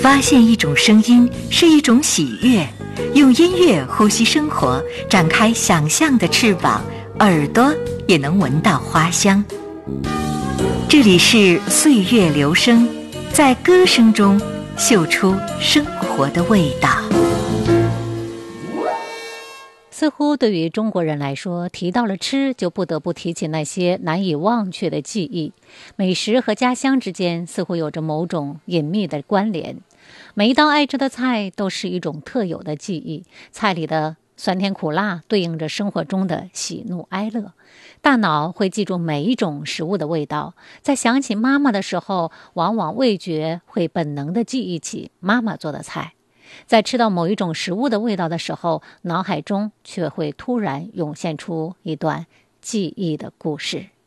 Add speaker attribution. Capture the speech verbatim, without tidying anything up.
Speaker 1: 发现一种声音是一种喜悦，用音乐呼吸生活，展开想象的翅膀，耳朵也能闻到花香。这里是岁月流声，在歌声中嗅出生活的味道。
Speaker 2: 似乎对于中国人来说，提到了吃，就不得不提起那些难以忘却的记忆。美食和家乡之间似乎有着某种隐秘的关联。每一道爱吃的菜都是一种特有的记忆，菜里的酸甜苦辣对应着生活中的喜怒哀乐。大脑会记住每一种食物的味道，在想起妈妈的时候，往往味觉会本能地记忆起妈妈做的菜。在吃到某一种食物的味道的时候，脑海中却会突然涌现出一段记忆的故事。